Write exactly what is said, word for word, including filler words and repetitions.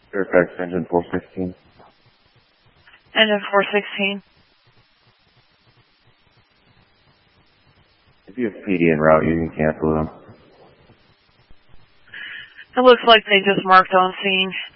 Fairfax engine four sixteen. Engine four sixteen. If you have P D en route, you can cancel them. It looks like they just marked on scene.